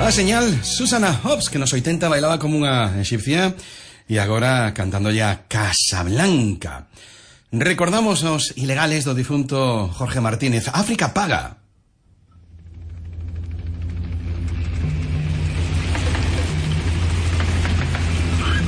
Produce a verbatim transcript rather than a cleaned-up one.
A señal, Susana Hobbs, que nos oitenta bailaba como unha egipcia e agora cantando ya Casablanca. Recordamos os ilegales do difunto Jorge Martínez. África paga.